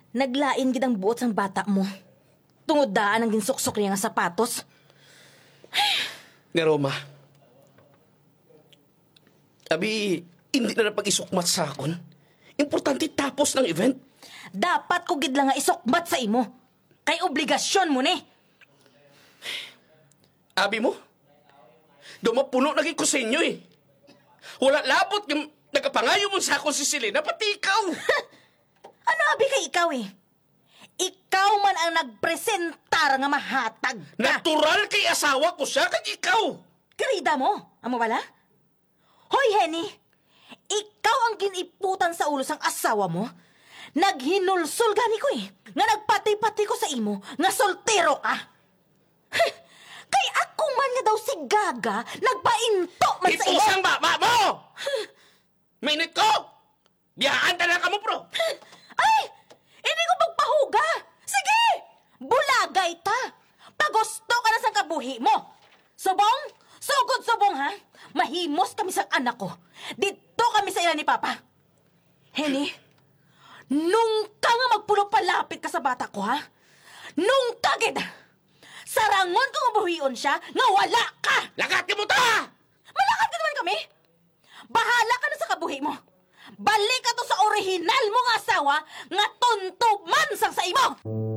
Naglain gid ang buot sang bata mo. Tungod daan ang ginsuksok niya nga sapatos. Ni Roma, abi, hindi na napag-isukmat sa akon. Importante tapos ng event. Dapat ko gid lang nga isukmat sa imo. Kay obligasyon mo ni. Abi mo, dumapuno naging ko sa inyo eh. Wala labot ng nagapangayo mo sa akon si Selena, pati ikaw. Ano abi kay ikaw eh? Ikaw man ang nagpresentar nga mahatag ka. Natural kay asawa ko siya, kay ikaw. Karida mo, amo bala? Hoy, Henny, ikaw ang giniputan sa ulo sang asawa mo. Naghinulsul gani ko eh. Nga nagpati-pati ko sa imo, nga soltero ka. Kay ako man nga daw si Gaga, nagpainto man sa imo. Ipusang baba mo! Minute ko! Biyaan ka na ka mo, bro! Ay! Hindi ko magpahuga! Sige! Bulagay ta! Pagusto ka na sa kabuhi mo! Subong? Sugod subong, ha? Mahimos kami sa anak ko. Dito kami sa ila ni Papa. Henny, nung ka nga magpulo palapit ka sa bata ko, ha? Nung kagid! Sarangon kung ubuhion siya, nga wala ka! Lagati mo ta! Malakad ka naman kami! Bahala ka na sa kabuhi mo! Balik ka to sa orihinal mong asawa nga tuntuman sang sa imo!